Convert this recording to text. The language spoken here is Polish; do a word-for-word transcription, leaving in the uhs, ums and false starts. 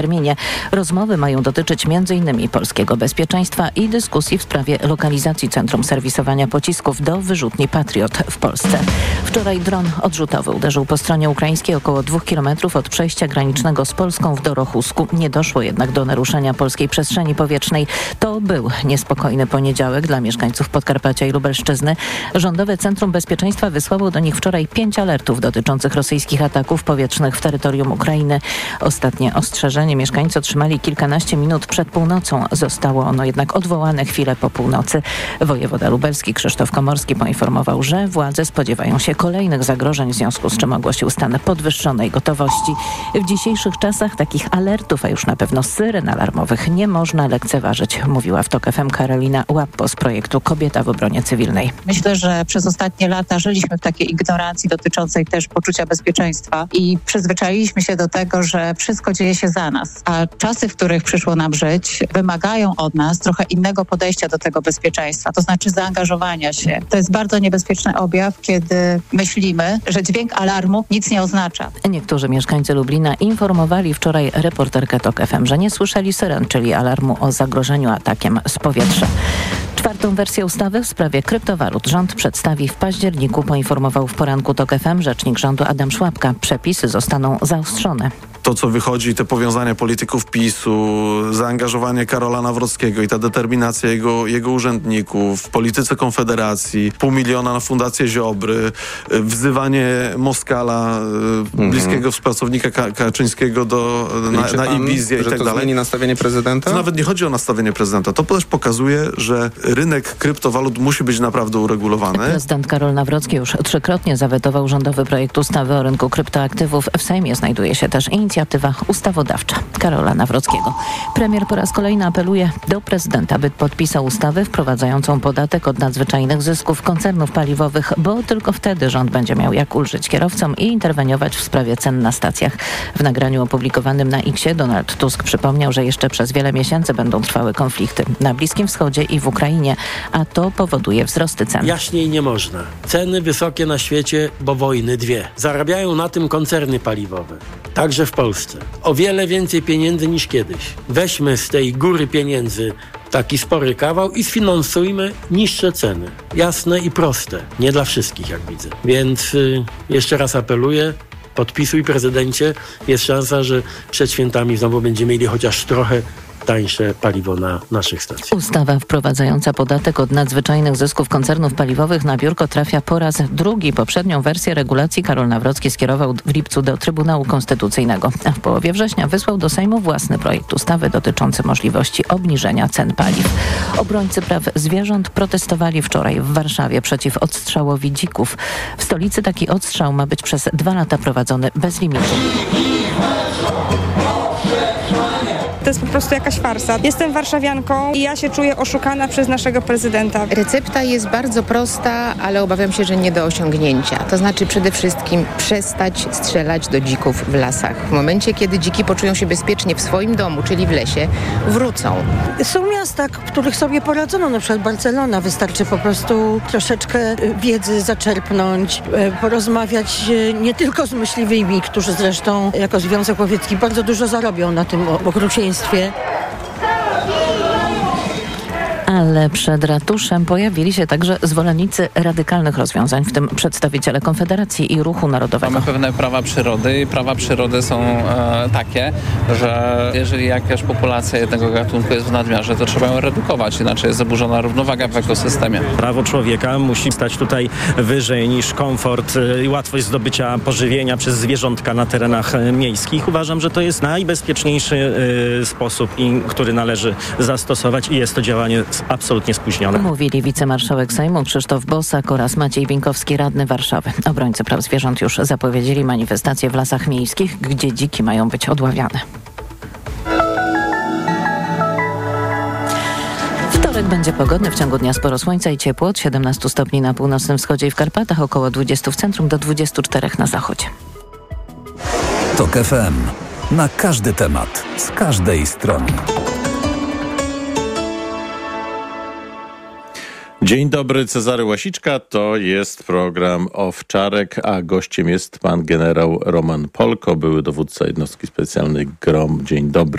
terminie. Rozmowy mają dotyczyć między innymi polskiego bezpieczeństwa i dyskusji w sprawie lokalizacji centrum serwisowania pocisków do wyrzutni Patriot w Polsce. Wczoraj dron odrzutowy uderzył po stronie ukraińskiej około dwóch kilometrów od przejścia granicznego z Polską w Dorochusku. Nie doszło jednak do naruszenia polskiej przestrzeni powietrznej. To był niespokojny poniedziałek dla mieszkańców Podkarpacia i Lubelszczyzny. Rządowe Centrum Bezpieczeństwa wysłało do nich wczoraj pięć alertów dotyczących rosyjskich ataków powietrznych w terytorium Ukrainy. Ostatnie ostrzeżenie mieszkańcy otrzymali kilkanaście minut przed północą. Zostało ono jednak odwołane chwilę po północy. Wojewoda lubelski Krzysztof Komorski poinformował, że władze spodziewają się kolejnych zagrożeń, w związku z czym ogłosił stan podwyższonej gotowości. W dzisiejszych czasach takich alertów, a już na pewno syren alarmowych, nie można lekceważyć, mówiła w TOK F M Karolina Łappo z projektu Kobieta w obronie cywilnej. Myślę, że przez ostatnie lata żyliśmy w takiej ignorancji dotyczącej też poczucia bezpieczeństwa i przyzwyczailiśmy się do tego, że wszystko dzieje się za nas. A czasy, w których przyszło nam żyć, wymagają od nas trochę innego podejścia do tego bezpieczeństwa, to znaczy zaangażowania się. To jest bardzo niebezpieczny objaw, kiedy myślimy, że dźwięk alarmu nic nie oznacza. Niektórzy mieszkańcy Lublina informowali wczoraj reporterkę TOK F M, że nie słyszeli syren, czyli alarmu o zagrożeniu atakiem z powietrza. Czwartą wersję ustawy w sprawie kryptowalut rząd przedstawi w październiku, poinformował w poranku TOK F M rzecznik rządu Adam Szłapka. Przepisy zostaną zaostrzone. To, co wychodzi, te powiązania polityków PiSu, zaangażowanie Karola Nawrockiego i ta determinacja jego, jego urzędników w polityce Konfederacji, pół miliona na Fundację Ziobry, wzywanie Moskala, mm-hmm. bliskiego współpracownika Ka- Kaczyńskiego do, na, na Ibizję i tak dalej. To zmieni nastawienie prezydenta? To nawet nie chodzi o nastawienie prezydenta. To też pokazuje, że rynek kryptowalut musi być naprawdę uregulowany. Prezydent Karol Nawrocki już trzykrotnie zawetował rządowy projekt ustawy o rynku kryptoaktywów. W Sejmie znajduje się też inicjatywa ustawodawcza Karola Nawrockiego. Premier po raz kolejny apeluje do prezydenta, by podpisał ustawę wprowadzającą podatek od nadzwyczajnych zysków koncernów paliwowych, bo tylko wtedy rząd będzie miał jak ulżyć kierowcom i interweniować w sprawie cen na stacjach. W nagraniu opublikowanym na X-ie Donald Tusk przypomniał, że jeszcze przez wiele miesięcy będą trwały konflikty na Bliskim Wschodzie i w Ukrainie, a to powoduje wzrosty cen. Jaśniej nie można. Ceny wysokie na świecie, bo wojny dwie. Zarabiają na tym koncerny paliwowe. Także w Polsce. O wiele więcej pieniędzy niż kiedyś. Weźmy z tej góry pieniędzy taki spory kawał i sfinansujmy niższe ceny. Jasne i proste. Nie dla wszystkich, jak widzę. Więc y, jeszcze raz apeluję, podpisuj, prezydencie. Jest szansa, że przed świętami znowu będziemy mieli chociaż trochę tańsze paliwo na naszych stacjach. Ustawa wprowadzająca podatek od nadzwyczajnych zysków koncernów paliwowych na biurko trafia po raz drugi. Poprzednią wersję regulacji Karol Nawrocki skierował w lipcu do Trybunału Konstytucyjnego, a w połowie września wysłał do Sejmu własny projekt ustawy dotyczący możliwości obniżenia cen paliw. Obrońcy praw zwierząt protestowali wczoraj w Warszawie przeciw odstrzałowi dzików. W stolicy taki odstrzał ma być przez dwa lata prowadzony bez limitu. To jest po prostu jakaś farsa. Jestem warszawianką i ja się czuję oszukana przez naszego prezydenta. Recepta jest bardzo prosta, ale obawiam się, że nie do osiągnięcia. To znaczy przede wszystkim przestać strzelać do dzików w lasach. W momencie, kiedy dziki poczują się bezpiecznie w swoim domu, czyli w lesie, wrócą. Są miasta, w których sobie poradzono, na przykład Barcelona. Wystarczy po prostu troszeczkę wiedzy zaczerpnąć, porozmawiać nie tylko z myśliwymi, którzy zresztą jako Związek Łowiecki bardzo dużo zarobią na tym okrucieństwie. Ale przed ratuszem pojawili się także zwolennicy radykalnych rozwiązań, w tym przedstawiciele Konfederacji i Ruchu Narodowego. Mamy pewne prawa przyrody i prawa przyrody są e, takie, że jeżeli jakaś populacja jednego gatunku jest w nadmiarze, to trzeba ją redukować, inaczej jest zaburzona równowaga w ekosystemie. Prawo człowieka musi stać tutaj wyżej niż komfort i łatwość zdobycia pożywienia przez zwierzątka na terenach miejskich. Uważam, że to jest najbezpieczniejszy y, sposób, i, który należy zastosować i jest to działanie absolutnie spóźnione. Mówili wicemarszałek Sejmu Krzysztof Bosak oraz Maciej Bieńkowski, radny Warszawy. Obrońcy praw zwierząt już zapowiedzieli manifestacje w lasach miejskich, gdzie dziki mają być odławiane. Wtorek będzie pogodny, w ciągu dnia sporo słońca i ciepło, od siedemnastu stopni na północnym wschodzie i w Karpatach, około dwudziestu w centrum, do dwudziestu czterech na zachodzie. TOK F M. Na każdy temat, z każdej strony. Dzień dobry, Cezary Łasiczka. To jest program Owczarek, a gościem jest pan generał Roman Polko, były dowódca jednostki specjalnej GROM. Dzień dobry.